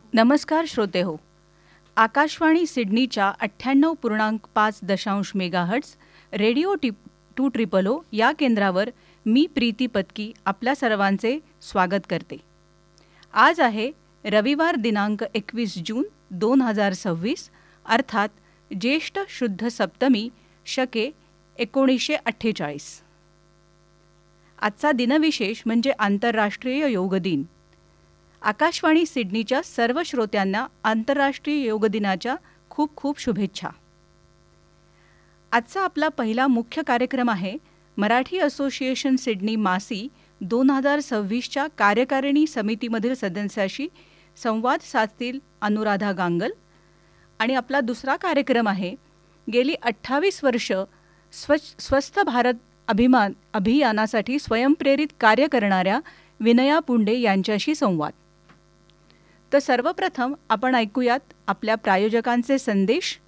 नमस्कार श्रोते हो. आकाशवाणी सिडनीच्या 98.5 मेगाहर्ट्झ रेडिओ 2 या केंद्रावर मी प्रीती पत्की आपल्या सर्वांचे स्वागत करते. आज आहे रविवार दिनांक 21 जून 2026 अर्थात ज्येष्ठ शुद्ध सप्तमी शके 1948. आजचा दिनविशेष म्हणजे आंतरराष्ट्रीय योग दिन. आकाशवाणी सिडनीच्या सर्व श्रोत्यांना आंतरराष्ट्रीय योग दिनाच्या खूप खूप शुभेच्छा. आजचा आपला पहिला मुख्य कार्यक्रम आहे मराठी असोसिएशन सिडनी मासी 2026च्या कार्यकारिणी समितीमधील सदस्याशी संवाद साधतील अनुराधा गांगल. आणि आपला दुसरा कार्यक्रम आहे गेली 28 वर्ष स्वस्थ भारत अभियानासाठी स्वयंप्रेरित कार्य करणाऱ्या विनया पुंडे यांच्याशी संवाद. तर सर्वप्रथम आपण ऐकूयात आपल्या प्रायोजकांचे संदेश